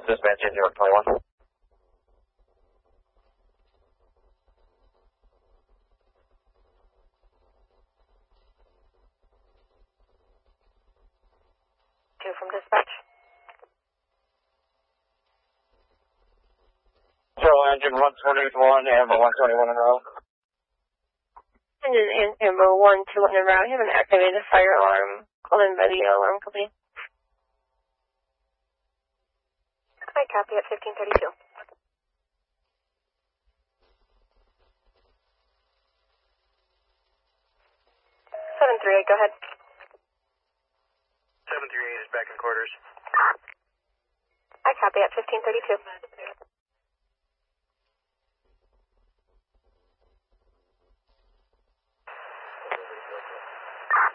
Dispatch 021. From dispatch. So engine 121, Amber 121 in a row. Engine Amber 121 in a row. You have an activated fire alarm called in by the alarm company. I copy at 1532. 738, go ahead. 738 is back in quarters. I copy at 1532.